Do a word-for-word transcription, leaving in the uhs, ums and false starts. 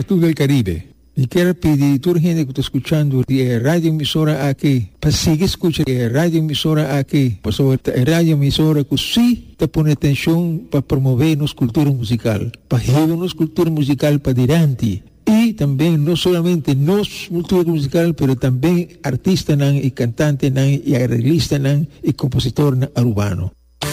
todo el Caribe. Y quiero pedir a toda la gente que está escuchando la radio emisora aquí, para seguir escuchando la radio emisora aquí, por sobre la radio emisora que sí te pone atención para promover nuestra cultura musical, para llevar nuestra cultura musical para adelante. Y también no solamente nuestra cultura musical, pero también artistas y cantantes y arreglistas y compositores urbanos.